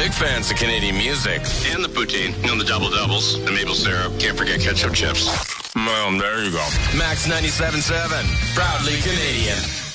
Big fans of Canadian music. And the poutine, the double-doubles, the maple syrup. Can't forget ketchup chips. Well, there you go. Max 97.7, proudly Canadian.